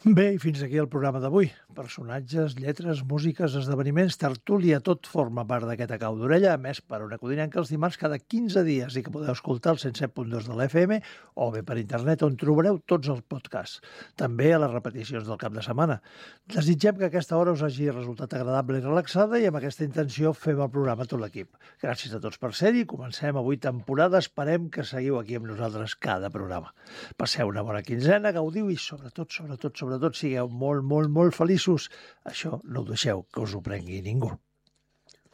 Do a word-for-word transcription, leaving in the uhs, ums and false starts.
Bé, i fins aquí el programa d'avui. Personatges, lletres, músiques, esdeveniments, tertúlia, tot forma part d'aquest acau d'orella, emès per una codinenca els dimarts cada quinze dies i que podeu escoltar al cent set punt dos de l'F M o bé per internet on trobareu tots els podcasts. També a les repeticions del cap de setmana. Desitgem que aquesta hora us hagi resultat agradable i relaxada i amb aquesta intenció fem el programa tot l'equip. Gràcies a tots per ser-hi. Comencem avui temporada. Esperem que seguiu aquí amb nosaltres cada programa. Passeu una bona quinzena, gaudiu i sobretot, sobretot, sobretot, sigueu molt, molt, molt feliços. Això no ho deixeu que us ho prengui ningú.